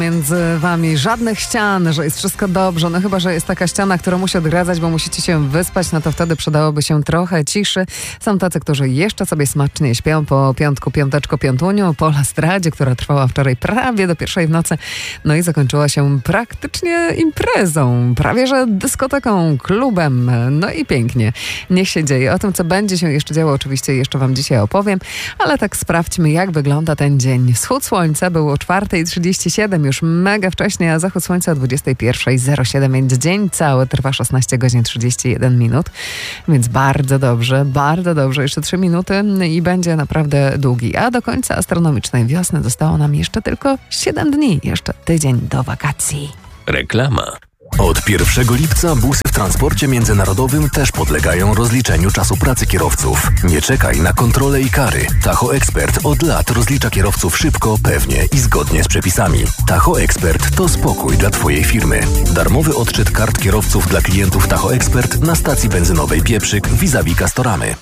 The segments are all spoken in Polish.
Między wami żadnych ścian, że jest wszystko dobrze. No chyba, że jest taka ściana, którą musi odgradzać, bo musicie się wyspać, no to wtedy przydałoby się trochę ciszy. Są tacy, którzy jeszcze sobie smacznie śpią po piątku, piąteczko, piątuniu, po lastradzie, która trwała wczoraj prawie do 1:00 w nocy. No i zakończyła się praktycznie imprezą, prawie że dyskoteką, klubem. No i pięknie. Niech się dzieje. O tym, co będzie się jeszcze działo, oczywiście jeszcze wam dzisiaj opowiem, ale tak sprawdźmy, jak wygląda ten dzień. Wschód słońca był o 4:37, już mega wcześnie, a zachód słońca o 21:07, więc dzień cały trwa 16 godzin 31 minut, więc bardzo dobrze, jeszcze 3 minuty i będzie naprawdę długi, a do końca astronomicznej wiosny zostało nam jeszcze tylko 7 dni, jeszcze tydzień do wakacji. Reklama. Od 1 lipca busy w transporcie międzynarodowym też podlegają rozliczeniu czasu pracy kierowców. Nie czekaj na kontrole i kary. Tacho Expert od lat rozlicza kierowców szybko, pewnie i zgodnie z przepisami. Tacho Expert to spokój dla Twojej firmy. Darmowy odczyt kart kierowców dla klientów Tacho Expert na stacji benzynowej Pieprzyk vis-a-vis Castoramy.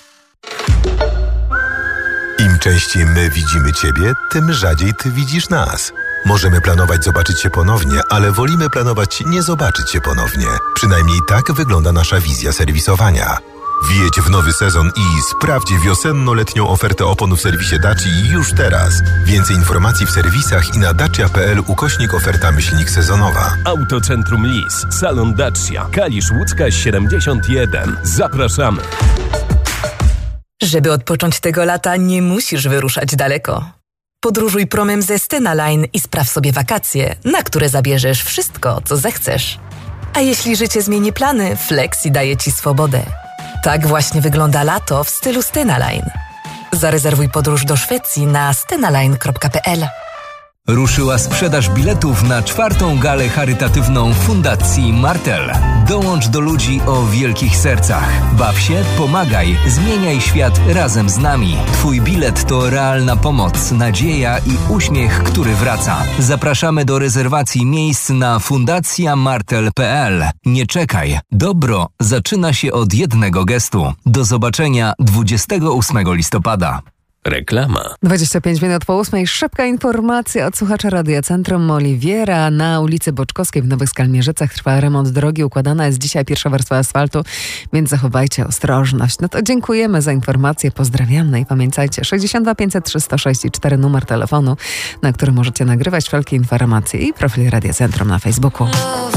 Im częściej my widzimy Ciebie, tym rzadziej Ty widzisz nas. Możemy planować zobaczyć się ponownie, ale wolimy planować nie zobaczyć się ponownie. Przynajmniej tak wygląda nasza wizja serwisowania. Wjedź w nowy sezon i sprawdź wiosenno-letnią ofertę opon w serwisie Dacia już teraz. Więcej informacji w serwisach i na dacia.pl/oferta-sezonowa. Autocentrum Lis, Salon Dacia, Kalisz Łódzka 71. Zapraszamy. Żeby odpocząć tego lata, nie musisz wyruszać daleko. Podróżuj promem ze Stena Line i spraw sobie wakacje, na które zabierzesz wszystko, co zechcesz. A jeśli życie zmieni plany, Flexi daje Ci swobodę. Tak właśnie wygląda lato w stylu Stena Line. Zarezerwuj podróż do Szwecji na stenaline.pl. Ruszyła sprzedaż biletów na 4. galę charytatywną Fundacji Martel. Dołącz do ludzi o wielkich sercach. Baw się, pomagaj, zmieniaj świat razem z nami. Twój bilet to realna pomoc, nadzieja i uśmiech, który wraca. Zapraszamy do rezerwacji miejsc na fundacjamartel.pl. Nie czekaj. Dobro zaczyna się od jednego gestu. Do zobaczenia 28 listopada. Reklama. 25 minut po 8:00. Szybka informacja od słuchacza Radia Centrum Oliwiera. Na ulicy Boczkowskiej w Nowych Skalmierzycach trwa remont drogi. Układana jest dzisiaj pierwsza warstwa asfaltu, więc zachowajcie ostrożność. No to dziękujemy za informację, pozdrawiamy i pamiętajcie, 62 503 106 i 4 numer telefonu, na który możecie nagrywać wszelkie informacje i profil Radia Centrum na Facebooku.